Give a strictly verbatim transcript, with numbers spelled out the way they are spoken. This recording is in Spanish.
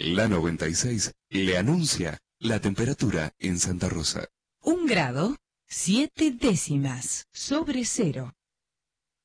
La noventa y seis le anuncia la temperatura en Santa Rosa. Un grado, siete décimas sobre cero.